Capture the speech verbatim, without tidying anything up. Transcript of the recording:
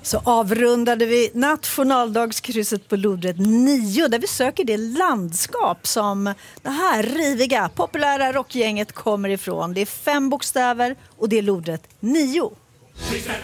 Så avrundade vi nationaldagskrysset på lodrätt nio där vi söker det landskap som det här riviga, populära rockgänget kommer ifrån. Det är fem bokstäver och det är lodrätt nio.